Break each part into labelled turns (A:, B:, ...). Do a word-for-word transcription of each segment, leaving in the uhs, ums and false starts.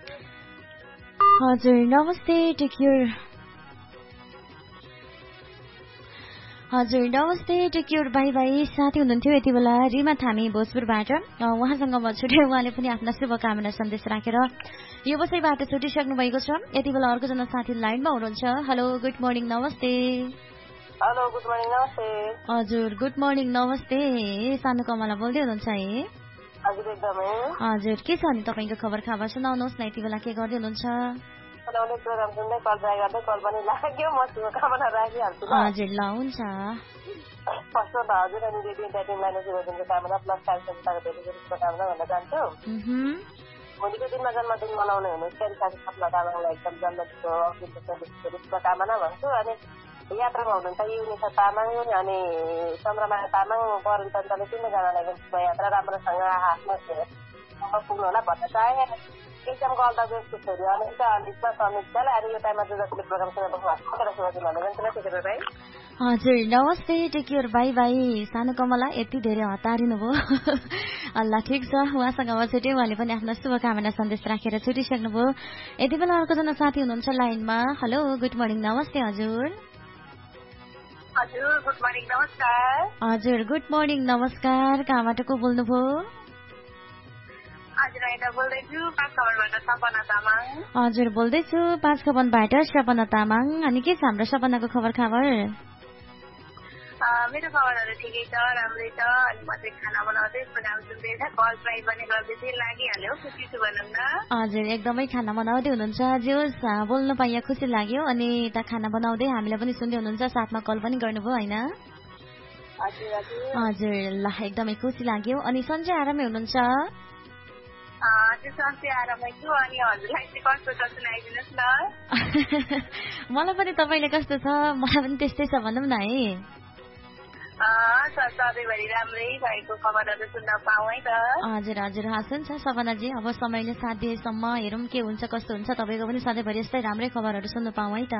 A: हजुर नमस्ते take care हजुर नमस्ते टेक केयर बाई बाई साथी हुनुहुन्थ्यो यति बेला रिमा थामी भोजपुरबाट उहाँसँग म छुट्याएँ उहाँले पनि आफ्ना शुभकामना सन्देश राखेर यो बसाइबाट छुटिसक्नु भएको छ यति बेला अर्कोजना साथी लाइनमा हुनुहुन्छ हेलो गुड मर्निङ नमस्ते
B: हेलो गुड मर्निङ नमस्ते
A: हजुर गुड मर्निङ नमस्ते सानो कमला बोल्दै हुनुहुन्छ है
B: हजुर एकदमै
A: हजुर के छ नि तपाईँको खबर खबर सुनाउनुहोस् न यति बेला के गर्दै हुनुहुन्छ
B: सुनाउने प्रोग्राम सुन्दै कल ट्राई गर्दै कल पनि लाग्यो म शुभकामना राखिहाल्छु
A: हजुर ल हुन्छ
B: फर्स्ट त हजुर अनि रेडियो इन्टरटेनमेन्टलाई शुभदिनको कामना प्लस कार्यक्रम संस्थाको धेरै धेरै शुभकामना भन्न चाहन्छु भोलिको दिनमा जन्मदिन मनाउने हुनुहुन्छ क्यारी साथी सपना तामाङलाई एकदम जन्मदिनको धेरै शुभकामना भन्छु अनि यात्रामा हुनुहुन्छ युनिसा तामाङ अनि चन्द्रमा तामाङ वरुण चन्द्रले तिनजनालाई यात्रा राम्रोसँग आफ्नो पुग्नु होला भन्न चाहे एकदमको अल्दाको छोरी अनिता अनिता समितलाई अनि यो टाइममा जो जसले प्रोग्राम सुनेर बस्नु भएको भाइ
A: हजुर नमस्ते टेक केयर बाई बाई सानो कमला यति धेरै हतारिनु भयो अल्लाह ठिक छ उहाँसँग अब छुट्यो उहाँले पनि आफ्नो शुभकामना सन्देश राखेर छुटिसक्नुभयो यति बेला अर्कोजना साथी हुनुहुन्छ लाइनमा हेलो गुड मर्निङ नमस्ते हजुर
B: हजुर गुड मर्निङ नमस्कार
A: हजुर गुड मर्निङ नमस्कार कहाँबाट को बोल्नुभयो हजुर बोल्दैछु पाँच खपनबाट सपना तामाङ अनि के छ हाम्रो सपनाको खबर खबर
B: मेरो खबरहरू ठिकै छ राम्रै छ अनि म चाहिँ खाना बनाउँदै प्रोग्राम सुन्दै थिएँ कल ट्राई पनि गर्दै थिएँ लागिहाल्यो खुसी छु भनौँ न
A: हजुर एकदमै खाना बनाउँदै हुनुहुन्छ जे होस् बोल्नु पाइए खुसी लाग्यो अनि यता खाना बनाउँदै हामीलाई पनि सुन्दै हुनुहुन्छ साथमा कल पनि गर्नुभयो होइन हजुर ल एकदमै खुसी लाग्यो अनि सन्चै आरामै हुनुहुन्छ मलाई पनि तपाईँले कस्तो छ मलाई पनि त्यस्तै छ भनौँ न है हजुर हजुर हस् हुन्छ सपनाजी अब समयले साथ दिएसम्म हेरौँ के हुन्छ कस्तो हुन्छ तपाईँको पनि सधैँभरि यस्तै राम्रै खबरहरू सुन्नु पाऊँ है त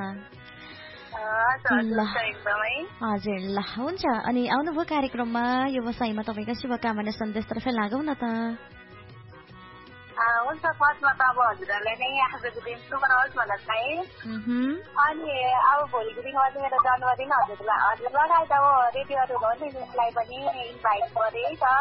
A: हजुर ल हुन्छ अनि आउनुभयो कार्यक्रममा यो बसाइमा तपाईँको शुभकामना सन्देशतर्फ लागौँ न त
B: हुन्छ फर्स्टमा त अब हजुरहरूलाई नै आजको दिन शुभ रहोस् भन्न चाहे अनि अब भोलिको दिनमा चाहिँ मेरो जन्मदिन हजुरलाई हजुर लगायत अब रेडियोहरू हो नि उसलाई पनि इन्भाइट गरेँ त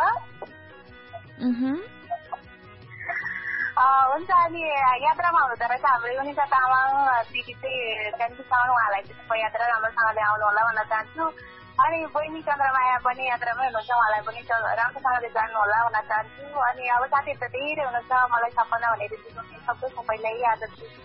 B: हुन्छ अनि यात्रामा हुँदो रहेछ हाम्रो युनिसा तामाङ दिदी चाहिँ त्यहाँदेखिसम्म उहाँलाई चाहिँ यात्रा राम्रोसँगले आउनु होला भन्न चाहन्छु अनि बहिनी चन्द्रमाया पनि यात्रामै हुनुहुन्छ उहाँलाई पनि राम्रोसँगले जानु होला भन्न चाहन्छु अनि अब साथीहरू त धेरै हुनुहुन्छ मलाई सपना भनेर सबै सबैलाई आज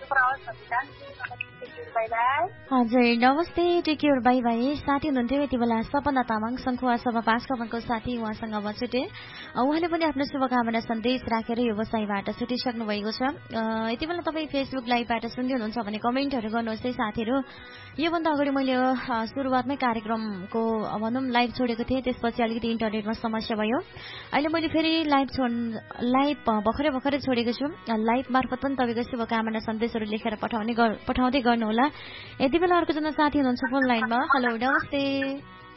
A: हजुर नमस्ते टेक केयर बाई बाई साथी हुनुहुन्थ्यो यति बेला सपना तामाङ सङ्खुवा सभा पाँच खपनको साथी उहाँसँग अब छुटे उहाँले पनि आफ्नो शुभकामना सन्देश राखेर यो बसाइबाट छुटिसक्नु भएको छ यति बेला तपाईँ फेसबुक लाइभबाट सुन्दै हुनुहुन्छ भने कमेन्टहरू गर्नुहोस् है साथीहरू योभन्दा अगाडि मैले सुरुवातमै कार्यक्रमको भनौँ लाइभ छोडेको थिएँ त्यसपछि अलिकति इन्टरनेटमा समस्या भयो अहिले मैले फेरि लाइभ छोड लाइभ भर्खरै भर्खरै छोडेको छु लाइभ मार्फत पनि तपाईँको शुभकामना सन्देशहरू लेखेर पठाउने पठाउँदै गर्नुहोला यति बेला अर्कोजना साथी हुनुहुन्छ फोन लाइनमा हेलो नमस्ते